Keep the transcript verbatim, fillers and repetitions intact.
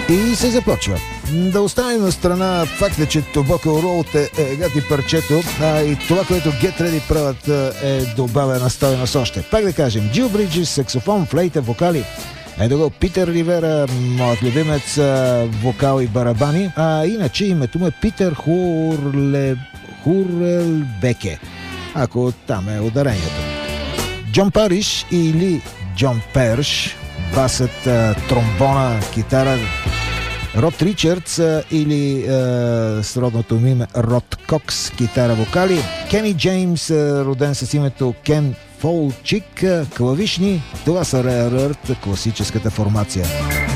И се започва. Да оставим на страна факта, че Tobacco Road е гати парчето, а и това, което Get Ready правят, е добавена стойност още. Пак да кажем, Джил Бриджес, саксофон, флейта, вокали. Ето го Питер Ривера, моят любимец, вокал и барабани. А иначе името му е Питер Хурле... Хурлбеке, ако там е ударението. Джон Париш или Джон Перш, басът, тромбона, китара. Род Ричардс или е, сродното му име Род Кокс, китара, вокали. Кени Джеймс, роден с името Кен Фолчик, клавишни. Това са Rare Earth, класическата формация.